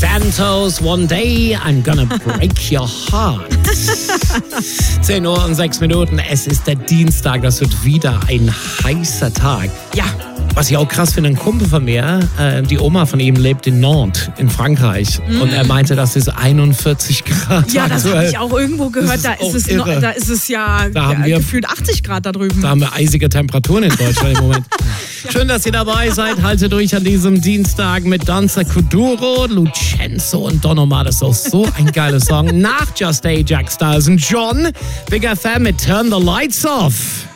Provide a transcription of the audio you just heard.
Santos, One Day, I'm Gonna Break Your Heart. 10 Uhr und 6 Minuten. Es ist der Dienstag. Das wird wieder ein heißer Tag. Ja. Was ich auch krass finde, ein Kumpel von mir, die Oma von ihm lebt in Nantes, in Frankreich. Und er meinte, das ist 41 Grad. Ja, das habe ich auch irgendwo gehört. Da ist es ja gefühlt 80 Grad da drüben. Da haben wir eisige Temperaturen in Deutschland im Moment. Schön, dass ihr dabei seid. Haltet durch an diesem Dienstag mit Danza Kuduro, Lucenzo und Don Omar. Das ist auch so ein geiler Song. Nach Just Ajax, Styles und John. Big FM mit Turn the Lights Off.